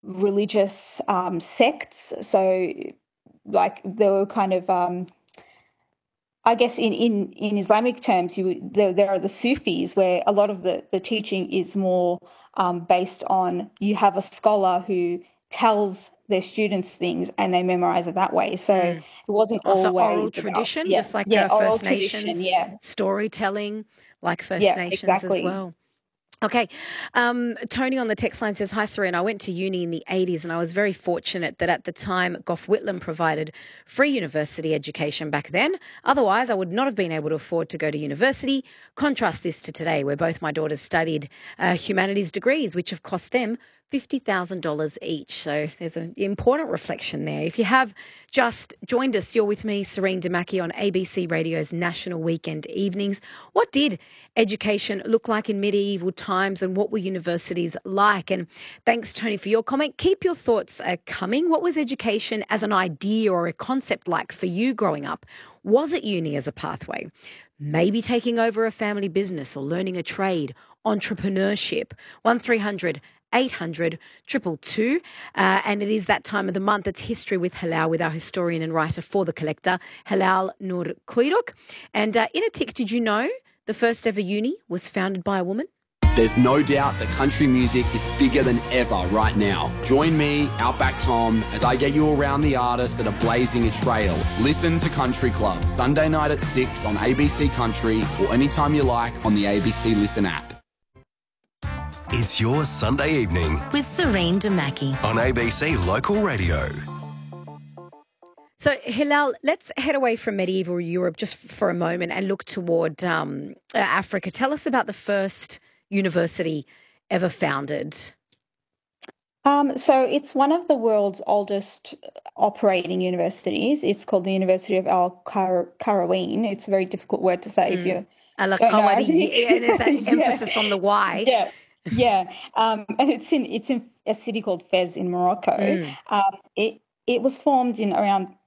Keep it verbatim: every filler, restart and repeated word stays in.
religious um, sects. So, like, there were kind of, um, I guess, in, in, in Islamic terms, you there, there are the Sufis, where a lot of the, the teaching is more um, based on you have a scholar who tells their students things and they memorize it that way. So Mm. it wasn't Also always oral about, tradition, yeah, just like yeah, uh, oral First tradition, Nations, yeah, storytelling, like First yeah, Nations as exactly. well. Okay. Um, Tony on the text line says, hi, Serene. I went to uni in the eighties and I was very fortunate that at the time Gough Whitlam provided free university education back then. Otherwise, I would not have been able to afford to go to university. Contrast this to today, where both my daughters studied uh, humanities degrees, which have cost them fifty thousand dollars each. So there's an important reflection there. If you have just joined us, you're with me, Serene Damaki, on A B C Radio's National Weekend Evenings. What did education look like in medieval times and what were universities like? And thanks, Tony, for your comment. Keep your thoughts uh, coming. What was education as an idea or a concept like for you growing up? Was it uni as a pathway? Maybe taking over a family business or learning a trade, entrepreneurship. one three hundred eight hundred two two two. Uh, and it is that time of the month. It's History with Halal with our historian and writer for The Collector, Halal Nur Kuiruk. And uh, in a tick, did you know the first ever uni was founded by a woman? There's no doubt that country music is bigger than ever right now. Join me, Outback Tom, as I get you around the artists that are blazing a trail. Listen to Country Club, Sunday night at six on A B C Country or anytime you like on the A B C Listen app. It's your Sunday evening with Serene Damaki on A B C Local Radio. So, Hilal, let's head away from medieval Europe just for a moment and look toward um, Africa. Tell us about the first university ever founded. Um, so it's one of the world's oldest operating universities. It's called the University of Al Qarawiyyin. It's a very difficult word to say mm. if you Al Qarawiyyin, and there's that yeah. emphasis on the Y. Yeah. Yeah, um, and it's in it's in a city called Fez in Morocco. Mm. Um, it it was formed in around